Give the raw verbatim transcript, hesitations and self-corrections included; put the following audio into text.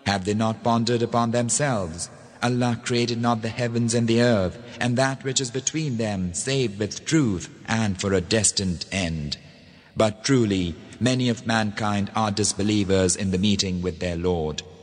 Have they not pondered upon themselves? Allah created not the heavens and the earth, and that which is between them, save with truth and for a destined end. But truly, many of mankind are disbelievers in the meeting with their Lord.